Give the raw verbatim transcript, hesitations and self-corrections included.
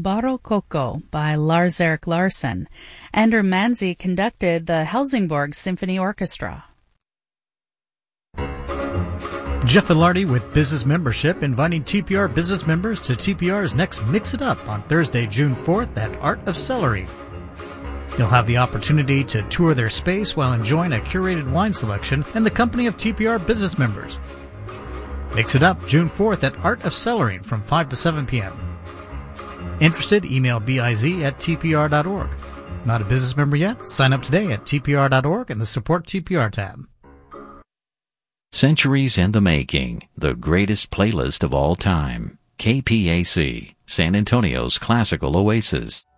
Barokoko by Lars-Erik Larsson. Ender Manzi conducted the Helsingborg Symphony Orchestra. Jeff Ilardi with Business Membership, inviting T P R business members to T P R's next Mix It Up on Thursday, June fourth at Art of Celery. You'll have the opportunity to tour their space while enjoying a curated wine selection and the company of T P R business members. Mix It Up June fourth at Art of Celery from five to seven p.m. Interested? Email biz at t p r dot org. Not a business member yet? Sign up today at t p r dot org in the Support T P R tab. Centuries in the Making, the greatest playlist of all time. K P A C, San Antonio's classical oasis.